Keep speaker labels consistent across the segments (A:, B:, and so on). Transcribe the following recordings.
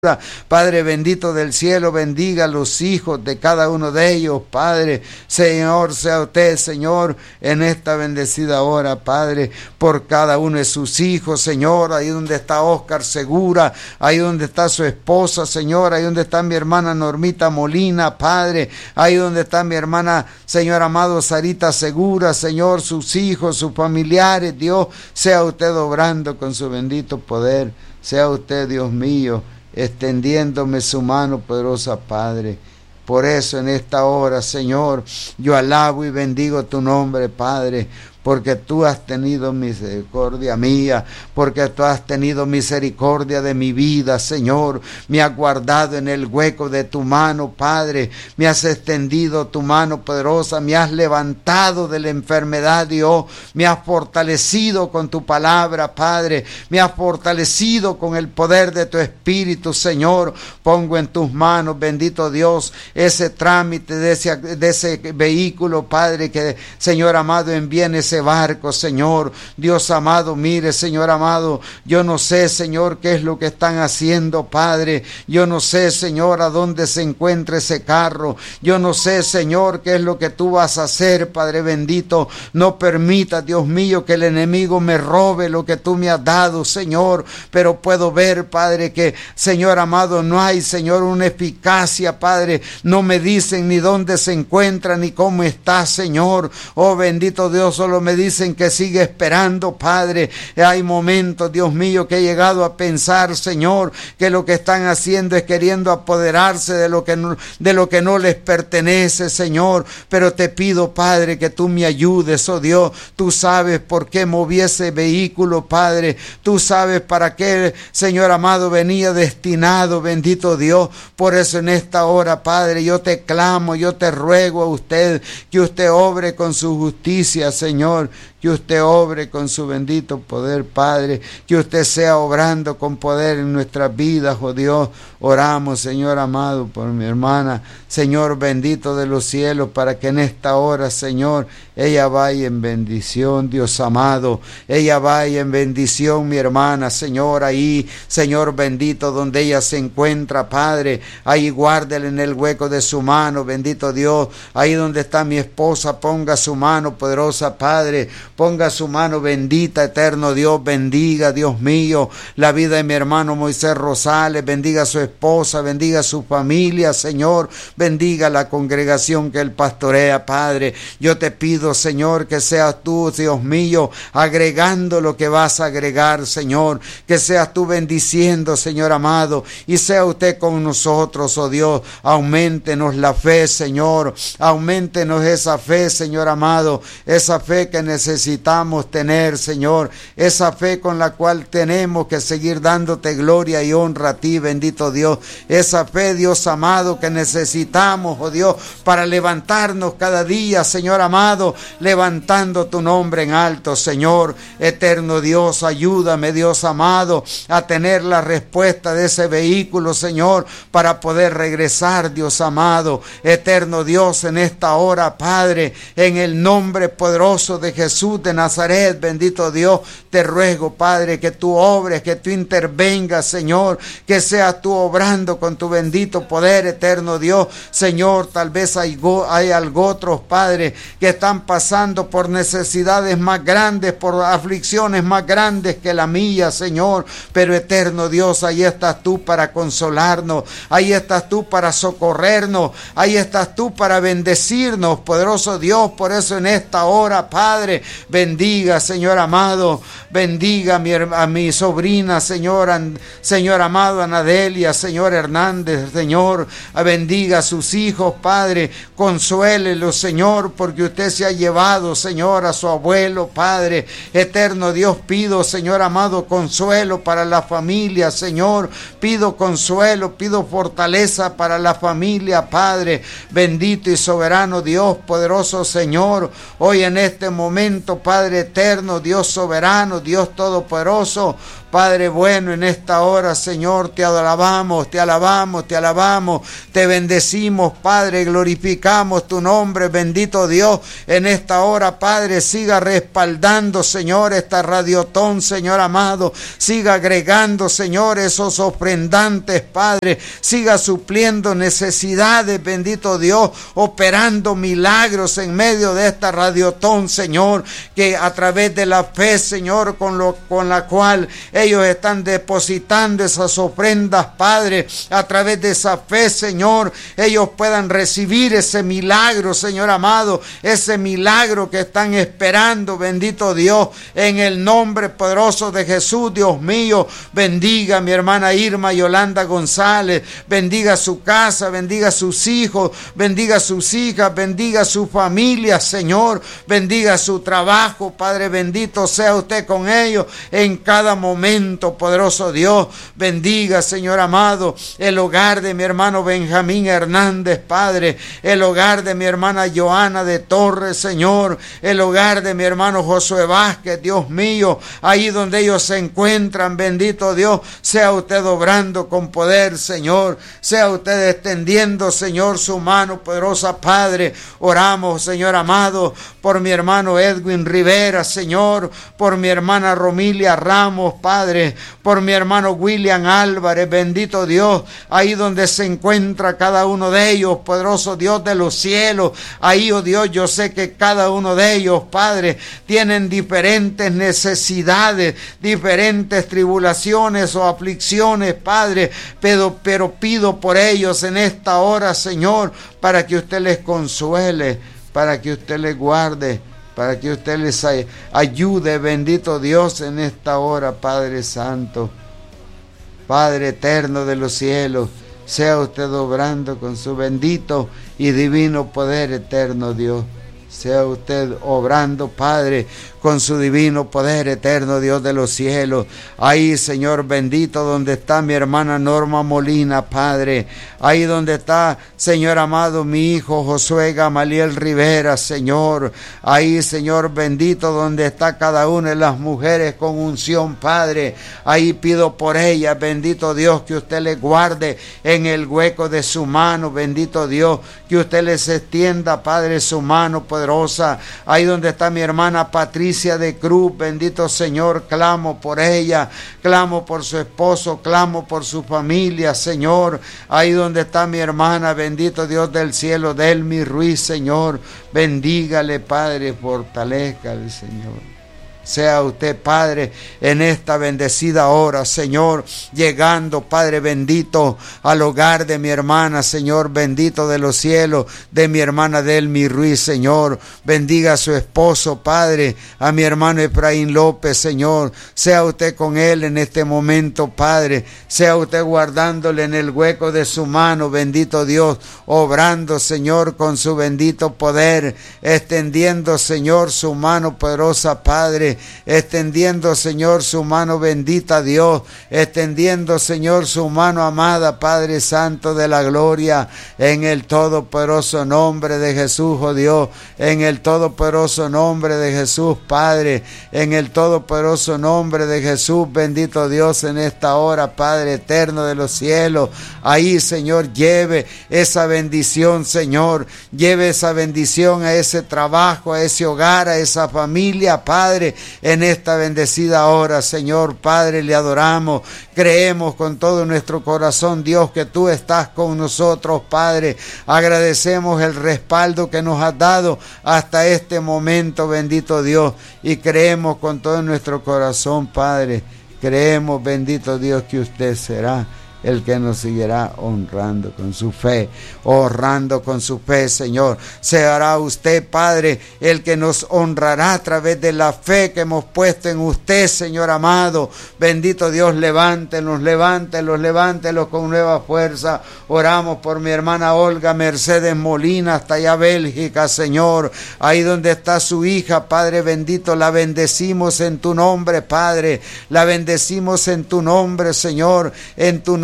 A: Padre bendito del cielo, bendiga a los hijos de cada uno de ellos, Padre. Señor, sea usted, Señor, en esta bendecida hora, Padre, por cada uno de sus hijos, Señor, ahí donde está Oscar Segura, ahí donde está su esposa, Señor, ahí donde está mi hermana Normita Molina, Padre, ahí donde está mi hermana, Señor amado, Sarita Segura, Señor, sus hijos, sus familiares, Dios, sea usted obrando con su bendito poder, sea usted, Dios mío, extendiéndome su mano poderosa, Padre. Por eso en esta hora, Señor, yo alabo y bendigo tu nombre, Padre, porque tú has tenido misericordia mía, porque tú has tenido misericordia de mi vida, Señor. Me has guardado en el hueco de tu mano, Padre. Me has extendido tu mano poderosa, me has levantado de la enfermedad, Dios. Me has fortalecido con tu palabra, Padre. Me has fortalecido con el poder de tu Espíritu, Señor. Pongo en tus manos, bendito Dios, ese trámite de ese vehículo, Padre, que, Señor amado, envíen ese barco, Señor. Dios amado, mire, Señor amado, yo no sé, Señor, qué es lo que están haciendo, Padre. Yo no sé, Señor, a dónde se encuentra ese carro. Yo no sé, Señor, qué es lo que tú vas a hacer, Padre bendito. No permita, Dios mío, que el enemigo me robe lo que tú me has dado, Señor. Pero puedo ver, Padre, que, Señor amado, no hay, Señor, una eficacia, Padre. No me dicen ni dónde se encuentra ni cómo está, Señor. Oh, bendito Dios, solo me dicen que sigue esperando, Padre. Hay momentos, Dios mío, que he llegado a pensar, Señor, que lo que están haciendo es queriendo apoderarse de lo que no les pertenece, Señor. Pero te pido, Padre, que tú me ayudes, oh Dios. Tú sabes por qué moví ese vehículo, Padre. Tú sabes para qué, Señor amado, venía destinado, bendito Dios. Por eso en esta hora, Padre, yo te clamo, yo te ruego a usted que usted obre con su justicia, Señor. Que usted obre con su bendito poder, Padre, que usted sea obrando con poder en nuestras vidas, oh Dios. Oramos, Señor amado, por mi hermana, Señor bendito de los cielos, para que en esta hora, Señor, ella vaya en bendición, Dios amado, ella vaya en bendición, mi hermana, Señor, ahí, Señor bendito, donde ella se encuentra, Padre, ahí guárdela en el hueco de su mano, bendito Dios, ahí donde está mi esposa, ponga su mano poderosa, Padre, ponga su mano bendita, eterno Dios, bendiga, Dios mío, la vida de mi hermano Moisés Rosales, bendiga a su esposa, bendiga a su familia, Señor, bendiga la congregación que él pastorea, Padre. Yo te pido, Señor, que seas tú, Dios mío, agregando lo que vas a agregar, Señor, que seas tú bendiciendo, Señor amado, y sea usted con nosotros, oh Dios. Auméntenos la fe, Señor, auméntenos esa fe, Señor amado, esa fe que necesitamos tener, Señor, esa fe con la cual tenemos que seguir dándote gloria y honra a ti, bendito Dios, esa fe, Dios amado, que necesitamos, oh Dios, para levantarnos cada día, Señor amado, levantando tu nombre en alto, Señor, eterno Dios, ayúdame, Dios amado, a tener la respuesta de ese vehículo, Señor, para poder regresar, Dios amado, eterno Dios, en esta hora, Padre, en el nombre poderoso de Jesús de Nazaret, bendito Dios, te ruego, Padre, que tú obres, que tú intervengas, Señor, que seas tú obrando con tu bendito poder, eterno Dios, Señor. Tal vez hay algo otros, Padre, que están pasando por necesidades más grandes, por aflicciones más grandes que la mía, Señor, pero eterno Dios, ahí estás tú para consolarnos, ahí estás tú para socorrernos, ahí estás tú para bendecirnos, poderoso Dios. Por eso en esta hora, Padre, bendiga, Señor amado, bendiga a mi sobrina, Señor amado, Anadelia, Señor Hernández, Señor, bendiga a sus hijos, Padre, consuélelos, Señor, porque usted se ha llevado, Señor, a su abuelo, Padre, eterno Dios, pido, Señor amado, consuelo para la familia, Señor, pido consuelo, pido fortaleza para la familia, Padre, bendito y soberano Dios, poderoso Señor, hoy en este momento, Padre eterno, Dios soberano, Dios todopoderoso, Padre bueno, en esta hora, Señor, te alabamos, te alabamos, te alabamos, te bendecimos, Padre, glorificamos tu nombre, bendito Dios. En esta hora, Padre, siga respaldando, Señor, esta radiotón, Señor amado, siga agregando, Señor, esos ofrendantes, Padre, siga supliendo necesidades, bendito Dios, operando milagros en medio de esta radiotón, Señor, que a través de la fe, Señor, con la cual ellos están depositando esas ofrendas, Padre, a través de esa fe, Señor, ellos puedan recibir ese milagro, Señor amado, ese milagro que están esperando, bendito Dios, en el nombre poderoso de Jesús. Dios mío, bendiga a mi hermana Irma Yolanda González, bendiga su casa, bendiga a sus hijos, bendiga a sus hijas, bendiga a su familia, Señor, bendiga su trabajo, Padre bendito, sea usted con ellos en cada momento, poderoso Dios. Bendiga, Señor amado, el hogar de mi hermano Benjamín Hernández, Padre, el hogar de mi hermana Joana de Torres, Señor, el hogar de mi hermano Josué Vázquez, Dios mío, ahí donde ellos se encuentran, bendito Dios, sea usted obrando con poder, Señor, sea usted extendiendo, Señor, su mano poderosa, Padre. Oramos, Señor amado, por mi hermano Edwin Rivera, Señor, por mi hermana Romilia Ramos, Padre, por mi hermano William Álvarez, bendito Dios, ahí donde se encuentra cada uno de ellos, poderoso Dios de los cielos, ahí, oh Dios, yo sé que cada uno de ellos, Padre, tienen diferentes necesidades, diferentes tribulaciones o aflicciones, Padre, pero pido por ellos en esta hora, Señor, para que usted les consuele, para que usted les guarde, para que usted les ayude, bendito Dios, en esta hora, Padre Santo. Padre eterno de los cielos, sea usted obrando con su bendito y divino poder eterno, Dios. Sea usted obrando, Padre, con su divino poder eterno, Dios de los cielos. Ahí, Señor bendito, donde está mi hermana Norma Molina, Padre. Ahí donde está, Señor amado, mi hijo Josué Gamaliel Rivera, Señor. Ahí, Señor bendito, donde está cada una de las mujeres con unción, Padre. Ahí pido por ellas, bendito Dios, que usted les guarde en el hueco de su mano, bendito Dios, que usted les extienda, Padre, su mano poderosa. Ahí donde está mi hermana Patricia de Cruz, bendito Señor, clamo por ella, clamo por su esposo, clamo por su familia, Señor. Ahí donde está mi hermana, bendito Dios del cielo, Delmi Ruiz, Señor, bendígale, Padre, fortalézcale, Señor. Sea usted, Padre, en esta bendecida hora, Señor, llegando, Padre bendito, al hogar de mi hermana, Señor bendito de los cielos, de mi hermana Delmi Ruiz, Señor. Bendiga a su esposo, Padre, a mi hermano Efraín López, Señor. Sea usted con él en este momento, Padre. Sea usted guardándole en el hueco de su mano, bendito Dios, obrando, Señor, con su bendito poder, extendiendo, Señor, su mano poderosa, Padre, extendiendo, Señor, su mano bendita, Dios, extendiendo, Señor, su mano amada, Padre Santo de la gloria, en el todopoderoso nombre de Jesús, oh Dios, en el todopoderoso nombre de Jesús, Padre, en el todopoderoso nombre de Jesús, bendito Dios, en esta hora, Padre eterno de los cielos, ahí, Señor, lleve esa bendición, Señor, lleve esa bendición a ese trabajo, a ese hogar, a esa familia, Padre, en esta bendecida hora, Señor, Padre, le adoramos, creemos con todo nuestro corazón, Dios, que tú estás con nosotros, Padre, agradecemos el respaldo que nos has dado hasta este momento, bendito Dios, y creemos con todo nuestro corazón, Padre, creemos, bendito Dios, que usted será el que nos seguirá honrando con su fe, honrando con su fe, Señor. Será usted, Padre, el que nos honrará a través de la fe que hemos puesto en usted, Señor amado. Bendito Dios, levántenos, levántelos, levántelos con nueva fuerza. Oramos por mi hermana Olga Mercedes Molina, hasta allá Bélgica, Señor. Ahí donde está su hija, Padre bendito, la bendecimos en tu nombre, Padre. La bendecimos en tu nombre, Señor, en tu nombre,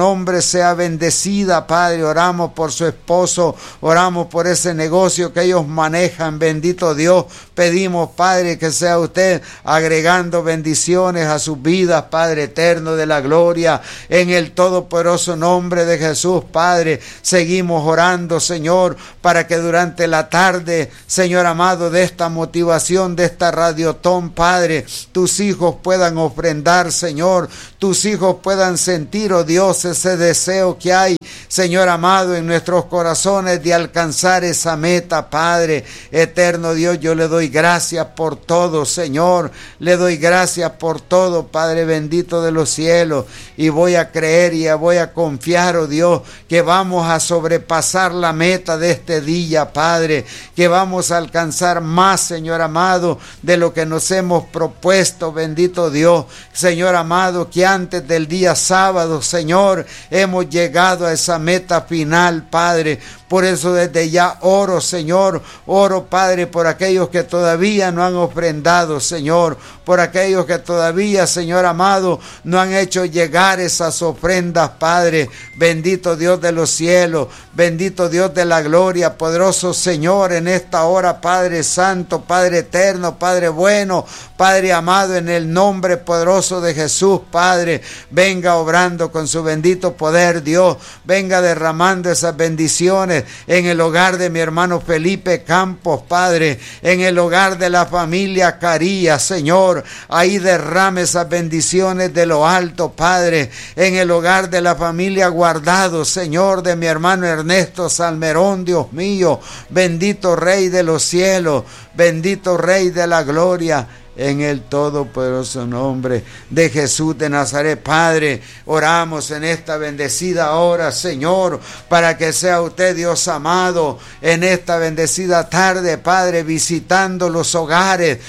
A: nombre sea bendecida, Padre. Oramos por su esposo, oramos por ese negocio que ellos manejan, bendito Dios. Pedimos, Padre, que sea usted agregando bendiciones a sus vidas, Padre eterno de la gloria, en el todopoderoso nombre de Jesús, Padre. Seguimos orando, Señor, para que durante la tarde, Señor amado, de esta motivación, de esta radiotón, Padre, tus hijos puedan ofrendar, Señor, tus hijos puedan sentir, oh Dios, ese deseo que hay, Señor amado, en nuestros corazones de alcanzar esa meta, Padre eterno Dios. Yo le doy gracias por todo, Señor, le doy gracias por todo, Padre bendito de los cielos, y voy a creer y voy a confiar, oh Dios, que vamos a sobrepasar la meta de este día, Padre, que vamos a alcanzar más, Señor amado, de lo que nos hemos propuesto, bendito Dios, Señor amado, que antes del día sábado, Señor, hemos llegado a esa meta final, Padre. Por eso desde ya oro, Señor, oro, Padre, por aquellos que todavía no han ofrendado, Señor, por aquellos que todavía, Señor amado, no han hecho llegar esas ofrendas, Padre, bendito Dios de los cielos, bendito Dios de la gloria, poderoso Señor, en esta hora, Padre santo, Padre eterno, Padre bueno, Padre amado, en el nombre poderoso de Jesús, Padre, venga obrando con su bendito poder, Dios, venga derramando esas bendiciones en el hogar de mi hermano Felipe Campos, Padre, en el hogar de la familia Carías, Señor, ahí derrame esas bendiciones de lo alto, Padre, en el hogar de la familia Guardado, Señor, de mi hermano Ernesto Salmerón, Dios mío, bendito Rey de los cielos, bendito Rey de la gloria, en el todopoderoso nombre de Jesús de Nazaret, Padre, oramos en esta bendecida hora, Señor, para que sea usted, Dios amado, en esta bendecida tarde, Padre, visitando los hogares,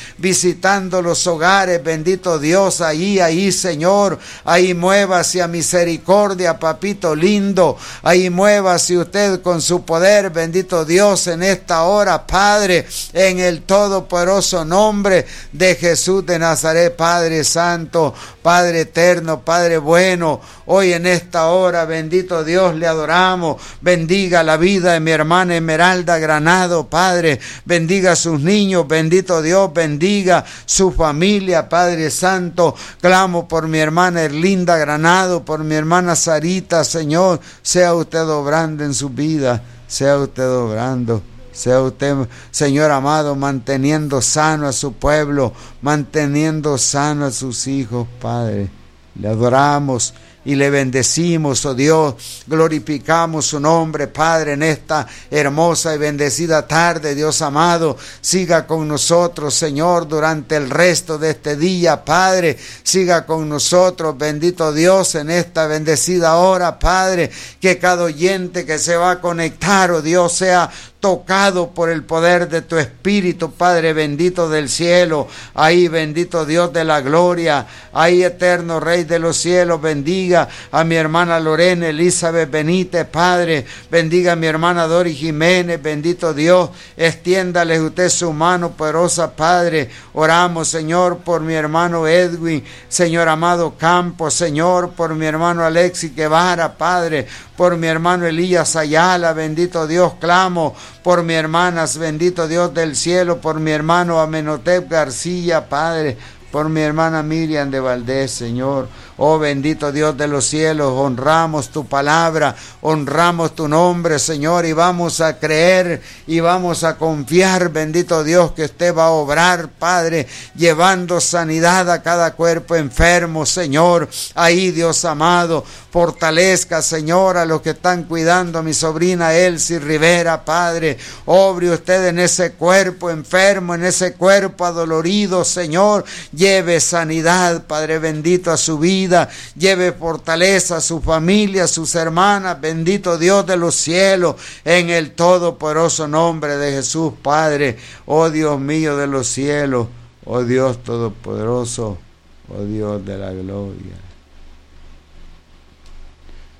A: bendito Dios, ahí, Señor, ahí muévase a misericordia, papito lindo, ahí muévase usted con su poder, bendito Dios, en esta hora, Padre, en el todopoderoso nombre de Jesús de Nazaret, Padre santo, Padre eterno, Padre bueno, hoy en esta hora, bendito Dios, le adoramos. Bendiga la vida de mi hermana Esmeralda Granado, Padre, bendiga a sus niños, bendito Dios, bendiga su familia, Padre santo. Clamo por mi hermana Erlinda Granado, por mi hermana Sarita, Señor, sea usted obrando en su vida, sea usted obrando. Sea usted, Señor amado, manteniendo sano a su pueblo, manteniendo sano a sus hijos, Padre. Le adoramos y le bendecimos, oh Dios, glorificamos su nombre, Padre, en esta hermosa y bendecida tarde, Dios amado, siga con nosotros, Señor, durante el resto de este día, Padre, siga con nosotros, bendito Dios, en esta bendecida hora, Padre, que cada oyente que se va a conectar, oh Dios, sea tocado por el poder de tu Espíritu, Padre bendito del cielo, ahí bendito Dios de la gloria, ahí eterno Rey de los cielos, bendiga a mi hermana Lorena Elizabeth Benítez, Padre, bendiga a mi hermana Dori Jiménez, bendito Dios, extiéndale usted su mano poderosa, Padre, oramos, Señor, por mi hermano Edwin, Señor amado Campos, Señor, por mi hermano Alexis Guevara, Padre, por mi hermano Elías Ayala, bendito Dios, clamo por mi hermanas, bendito Dios del cielo, por mi hermano Amenhotep García, Padre, por mi hermana Miriam de Valdés, Señor. Oh bendito Dios de los cielos, honramos tu palabra, honramos tu nombre, Señor, y vamos a creer y vamos a confiar, bendito Dios, que usted va a obrar, Padre, llevando sanidad a cada cuerpo enfermo, Señor. Ahí, Dios amado, fortalezca, Señor, a los que están cuidando a mi sobrina Elsie Rivera, Padre. Obre usted en ese cuerpo enfermo, en ese cuerpo adolorido, Señor. Lleve sanidad, Padre bendito, a su vida. Lleve fortaleza a su familia, a sus hermanas, bendito Dios de los cielos, en el todopoderoso nombre de Jesús, Padre. Oh Dios mío de los cielos, oh Dios todopoderoso, oh Dios de la gloria.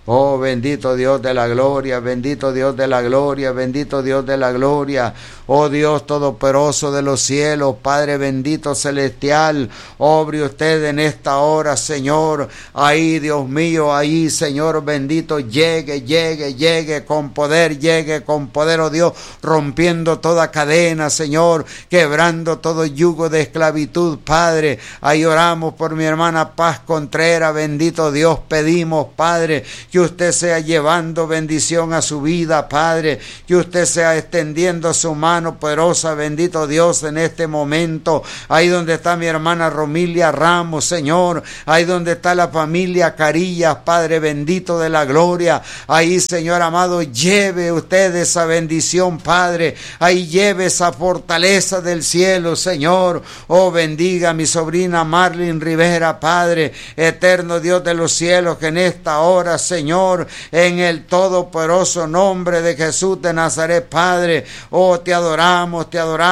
A: Oh, bendito Dios de la gloria, bendito Dios de la gloria, bendito Dios de la gloria. Oh Dios todopoderoso de los cielos, Padre bendito celestial, obre usted en esta hora, Señor. Ahí, Dios mío, ahí, Señor bendito, llegue con poder, oh Dios, rompiendo toda cadena, Señor, quebrando todo yugo de esclavitud, Padre. Ahí oramos por mi hermana Paz Contreras, bendito Dios, pedimos, Padre, que usted sea llevando bendición a su vida, Padre, que usted sea extendiendo su mano poderosa, bendito Dios, en este momento, ahí donde está mi hermana Romilia Ramos, Señor, ahí donde está la familia Carillas, Padre bendito de la gloria, ahí, Señor amado, lleve usted esa bendición, Padre, ahí lleve esa fortaleza del cielo, Señor. Oh, bendiga a mi sobrina Marlene Rivera, Padre, eterno Dios de los cielos, que en esta hora, Señor, en el todopoderoso nombre de Jesús de Nazaret, Padre, oh, te adoramos,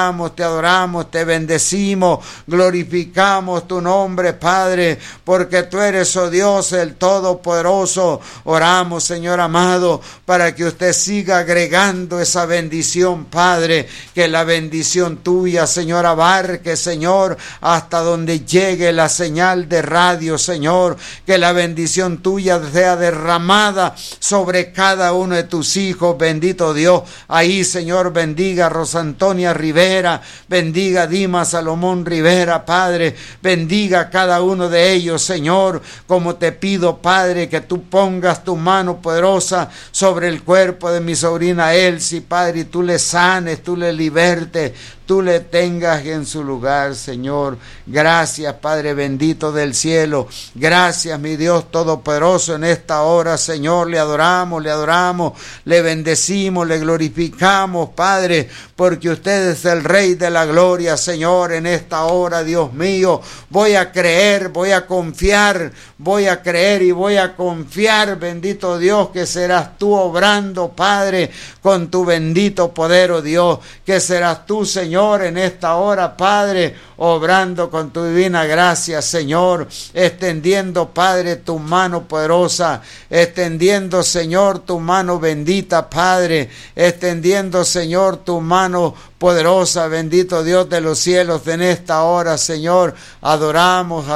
A: te bendecimos, glorificamos tu nombre, Padre, porque tú eres, oh Dios, el todopoderoso. Oramos, Señor amado, para que usted siga agregando esa bendición, Padre, que la bendición tuya, Señor, abarque, Señor, hasta donde llegue la señal de radio, Señor, que la bendición tuya sea derramada sobre cada uno de tus hijos, bendito Dios. Ahí, Señor, bendiga a Rosa Antonia Rivera, bendiga a Dima Salomón Rivera, Padre, bendiga a cada uno de ellos, Señor, como te pido, Padre, que tú pongas tu mano poderosa sobre el cuerpo de mi sobrina Elsie, Padre, y tú le sanes, tú le libertes, tú le tengas en su lugar, Señor. Gracias, Padre bendito del cielo. Gracias, mi Dios todopoderoso, en esta hora, Señor, le adoramos, le bendecimos, le glorificamos, Padre, porque usted es el Rey de la gloria, Señor. En esta hora, Dios mío, voy a creer, voy a confiar, voy a creer y voy a confiar, bendito Dios, que serás tú obrando, Padre, con tu bendito poder, oh Dios, que serás tú, Señor, en esta hora, Padre, obrando con tu divina gracia, Señor, extendiendo, Padre, tu mano poderosa, extendiendo, Señor, tu mano bendita, Padre, extendiendo, Señor, tu mano poderosa, bendito Dios de los cielos, en esta hora, Señor, adoramos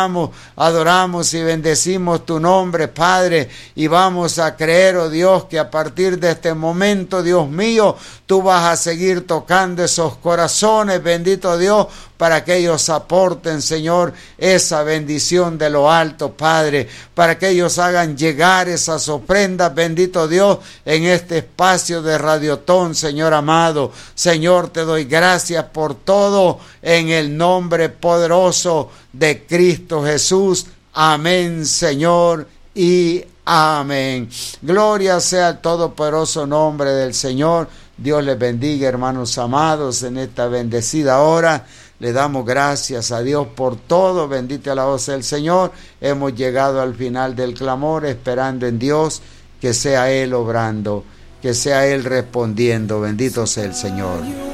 A: y bendecimos tu nombre, Padre, y vamos a creer, oh Dios, que a partir de este momento, Dios mío, tú vas a seguir tocando esos corazones, bendito Dios, para que ellos aporten, Señor, esa bendición de lo alto, Padre, para que ellos hagan llegar esas ofrendas, bendito Dios, en este espacio de Radiotón, Señor amado. Señor, te doy gracias por todo, en el nombre poderoso de Cristo Jesús. Amén, Señor, y amén. Gloria sea al todopoderoso nombre del Señor. Dios les bendiga, hermanos amados, en esta bendecida hora. Le damos gracias a Dios por todo. Bendito a la voz del Señor. Hemos llegado al final del clamor, esperando en Dios que sea Él obrando, que sea Él respondiendo. Bendito sea el Señor.